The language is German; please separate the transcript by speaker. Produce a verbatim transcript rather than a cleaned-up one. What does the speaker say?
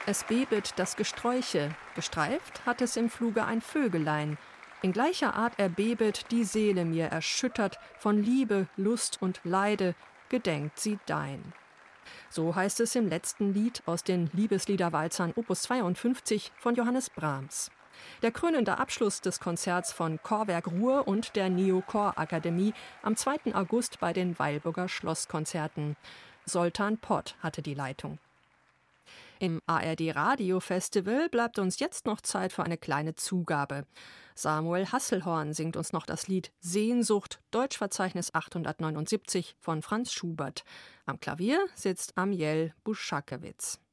Speaker 1: Es bebet das Gesträuche, gestreift hat es im Fluge ein Vögelein. In gleicher Art erbebet die Seele mir erschüttert, von Liebe, Lust und Leide gedenkt sie dein. So heißt es im letzten Lied aus den Liebesliederwalzern Opus zweiundfünfzig von Johannes Brahms. Der krönende Abschluss des Konzerts von Chorwerk Ruhr und der Neo-Chor-Akademie am zweiten August bei den Weilburger Schlosskonzerten. Soltan Pott hatte die Leitung. Im A R D-Radio-Festival bleibt uns jetzt noch Zeit für eine kleine Zugabe. Samuel Hasselhorn singt uns noch das Lied Sehnsucht, Deutschverzeichnis achthundertneunundsiebzig von Franz Schubert. Am Klavier sitzt Amiel Buschakewitz.